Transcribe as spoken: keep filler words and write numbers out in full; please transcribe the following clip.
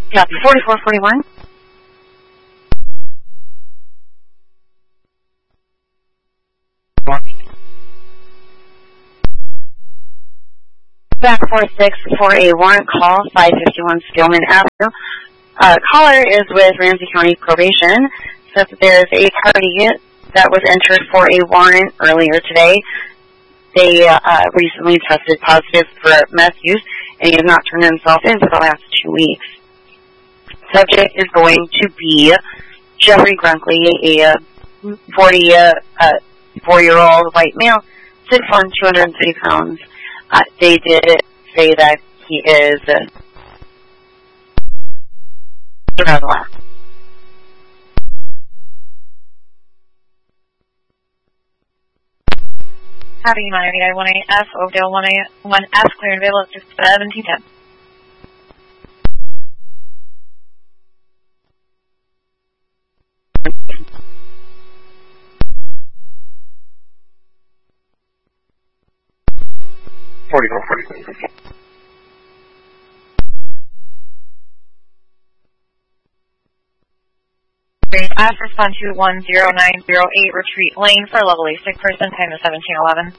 Copy, forty-four forty-one. Back four six for a warrant call, five fifty-one Skillman Avenue. Uh, caller is with Ramsey County Probation. Says that there's a party that was entered for a warrant earlier today. They uh, recently tested positive for meth use, and he has not turned himself in for the last two weeks. Subject is going to be Jeffrey Grunkley, a forty-four-year-old white male, six foot one, two hundred thirty pounds. Uh, they did say that he is uh, Happy United, I one A F, Oakdale one A one F, clear and available at seventeen ten. forty-four forty-four. F, respond to one zero nine zero eight, retreat lane for level A, sick person, time is seventeen eleven.